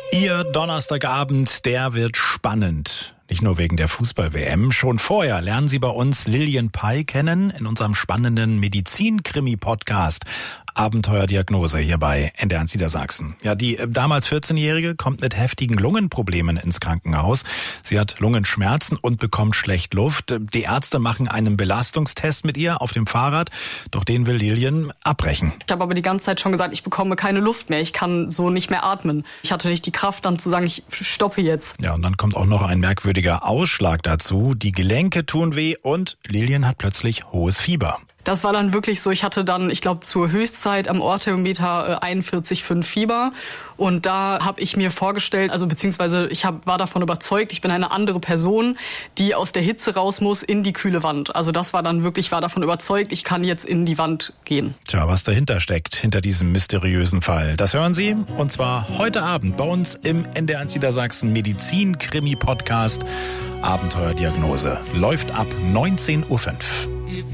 Ihr Donnerstagabend, der wird spannend. Nicht nur wegen der Fußball-WM. Schon vorher lernen Sie bei uns Lilian Pei kennen in unserem spannenden Medizin-Krimi-Podcast. Abenteuerdiagnose hier bei NDR Niedersachsen. Ja, die damals 14-Jährige kommt mit heftigen Lungenproblemen ins Krankenhaus. Sie hat Lungenschmerzen und bekommt schlecht Luft. Die Ärzte machen einen Belastungstest mit ihr auf dem Fahrrad, doch den will Lilian abbrechen. Ich habe aber die ganze Zeit schon gesagt, ich bekomme keine Luft mehr. Ich kann so nicht mehr atmen. Ich hatte nicht die Kraft, dann zu sagen, ich stoppe jetzt. Ja, und dann kommt auch noch ein merkwürdiger Ausschlag dazu. Die Gelenke tun weh und Lilian hat plötzlich hohes Fieber. Das war dann wirklich so, ich hatte dann, ich glaube, zur Höchstzeit am Orthometer 41,5 Fieber. Und da habe ich mir vorgestellt, also beziehungsweise war davon überzeugt, ich bin eine andere Person, die aus der Hitze raus muss in die kühle Wand. Also das war dann wirklich, ich war davon überzeugt, ich kann jetzt in die Wand gehen. Tja, was dahinter steckt, hinter diesem mysteriösen Fall, das hören Sie. Und zwar heute Abend bei uns im NDR Niedersachsen Medizin-Krimi-Podcast. Abenteuerdiagnose läuft ab 19:05 Uhr.